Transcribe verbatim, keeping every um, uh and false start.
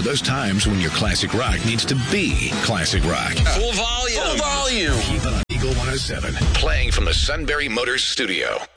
those times when your classic rock needs to be classic rock. Full volume. Full volume. Keep it on Eagle one oh seven. Playing from the Sunbury Motors studio.